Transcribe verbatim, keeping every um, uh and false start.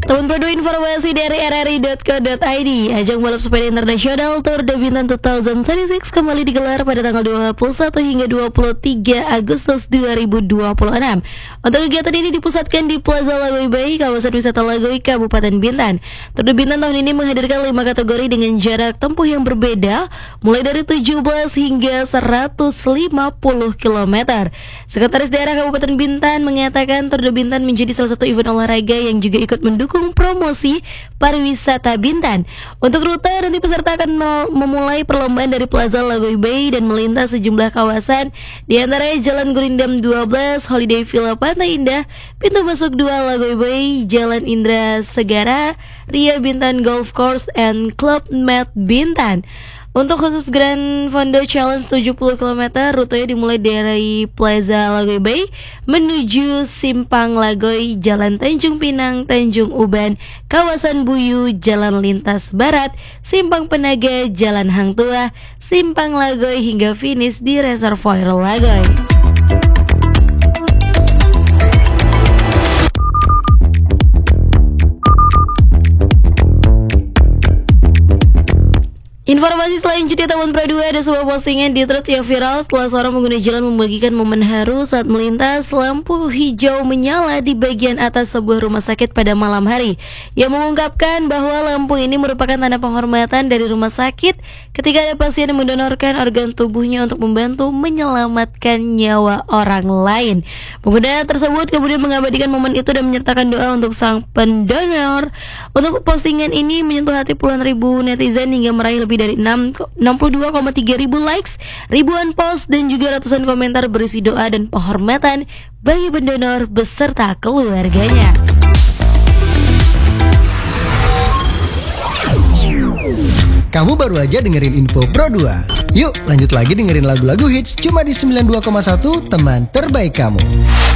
Teman Pro informasi dari r r i dot co dot i d. Ajang balap sepeda internasional Tour de Bintan dua ribu dua puluh enam kembali digelar pada tanggal dua puluh satu hingga dua puluh tiga Agustus dua ribu dua puluh enam. Untuk kegiatan ini dipusatkan di Plaza Lagoy Bay, kawasan wisata Lagoy, Kabupaten Bintan. Tour de Bintan tahun ini menghadirkan lima kategori dengan jarak tempuh yang berbeda, mulai dari tujuh belas hingga seratus lima puluh kilometer. Sekretaris Daerah Kabupaten Bintan mengatakan Tour de Bintan menjadi salah satu event olahraga yang juga ikut mendukung promosi pariwisata Bintan. Untuk rute, nanti peserta akan memulai perlombaan dari Plaza Lagoy Bay dan melintas sejumlah kawasan, di antaranya Jalan Gurindam dua belas, Holiday Villa Pantai Indah, pintu masuk dua Lagoy Bay, Jalan Indra Segara, Ria Bintan Golf Course, and Club Med Bintan. Untuk khusus Grand Fondo Challenge tujuh puluh kilometer, rutenya dimulai dari Plaza Lagoy Bay menuju Simpang Lagoy, Jalan Tanjung Pinang, Tanjung Uban, kawasan Buyu, Jalan Lintas Barat, Simpang Penaga, Jalan Hang Tua, Simpang Lagoy hingga finish di Reservoir Lagoy. Informasi selanjutnya, teman Pro dua, ada sebuah postingan di threads yang viral setelah seorang pengguna jalan membagikan momen haru saat melintas lampu hijau menyala di bagian atas sebuah rumah sakit pada malam hari. Yang mengungkapkan bahwa lampu ini merupakan tanda penghormatan dari rumah sakit ketika ada pasien yang mendonorkan organ tubuhnya untuk membantu menyelamatkan nyawa orang lain. Pengguna tersebut kemudian mengabadikan momen itu dan menyertakan doa untuk sang pendonor. Untuk postingan ini menyentuh hati puluhan ribu netizen hingga meraih lebih dari enam puluh dua koma tiga ribu likes, ribuan post, dan juga ratusan komentar berisi doa dan penghormatan bagi pendonor beserta keluarganya. Kamu baru aja dengerin info Pro dua. Yuk lanjut lagi dengerin lagu-lagu hits cuma di sembilan puluh dua koma satu teman terbaik kamu.